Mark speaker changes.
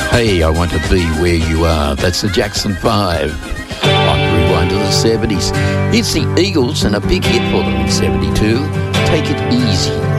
Speaker 1: Hey, I Want to Be Where You Are. That's the Jackson 5 on Rewind to the 70s. It's the Eagles and a big hit for them in 72. Take It Easy.